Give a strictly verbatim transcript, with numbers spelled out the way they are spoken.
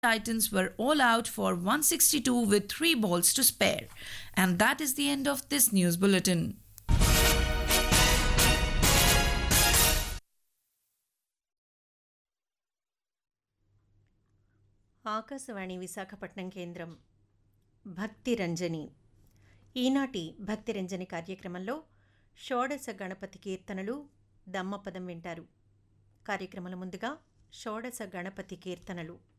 Titans were all out for one sixty-two with three balls to spare. And that is the end of this news bulletin. Akashvani Visakhapatnam కేంద్రం భక్తి రంజని ఈనాటి భక్తి రంజని కార్యక్రమంలో షోడశ గణపతి కీర్తనలు దమ్మపదం వింటారు. కార్యక్రమాల ముందుగా షోడశ గణపతి కీర్తనలు